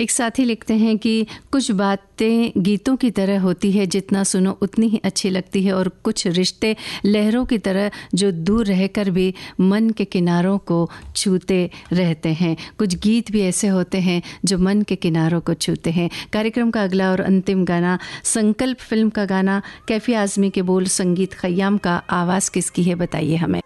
एक साथी लिखते हैं कि कुछ बातें गीतों की तरह होती है, जितना सुनो उतनी ही अच्छी लगती है, और कुछ रिश्ते लहरों की तरह जो दूर रहकर भी मन के किनारों को छूते रहते हैं। कुछ गीत भी ऐसे होते हैं जो मन के किनारों को छूते हैं। कार्यक्रम का अगला और अंतिम गाना संकल्प फिल्म का गाना, कैफी आज़मी के बोल, संगीत खय्याम का, आवाज़ किसकी है बताइए हमें।